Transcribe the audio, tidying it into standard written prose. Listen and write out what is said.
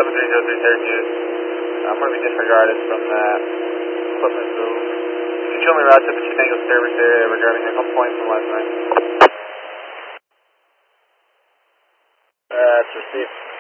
730 Syracuse. I'm going to be disregarded from that equipment move. Can you show me route to the Tango service area regarding a couple points from last night? It's received.